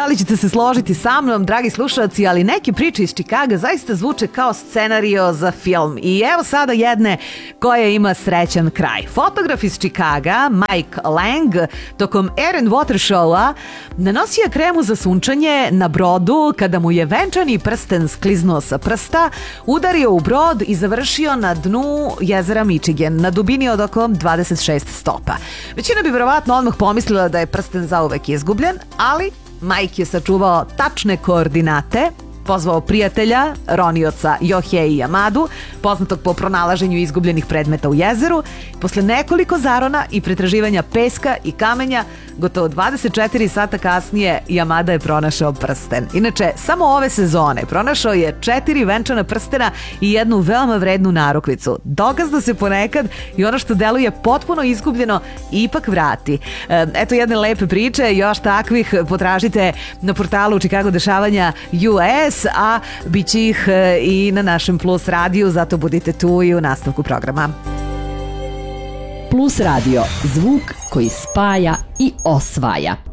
da li ćete se složiti sa mnom, dragi slušalci, ali neke priče iz Čikaga zaista zvuče kao scenario za film. I evo sada jedne koja ima srećan kraj. Fotograf iz Čikaga, Mike Lang, tokom Air and Water showa nanosio je kremu za sunčanje na brodu kada mu je venčani prsten skliznuo sa prsta, udario u brod i završio na dnu jezera Michigan na dubini od oko 26 stopa. Većina bi verovatno odmah pomislila da je prsten zauvek izgubljen, ali Mike je sačuvao tačne koordinate, pozvao prijatelja, ronioca Yohei Yamadu, poznatog po pronalaženju izgubljenih predmeta u jezeru. Posle nekoliko zarona i pretraživanja peska i kamenja, gotovo 24 sata kasnije Yamada je pronašao prsten. Inače, samo ove sezone pronašao je 4 venčana prstena i jednu veoma vrednu narukvicu. Dokaz da se ponekad i ono što deluje potpuno izgubljeno ipak vrati. Eto jedne lepe priče, još takvih potražite na portalu Chicago dešavanja US, a bit će ih i na našem Plus radiju, zato budite tu i u nastavku programa. Plus radio, zvuk koji spaja i osvaja.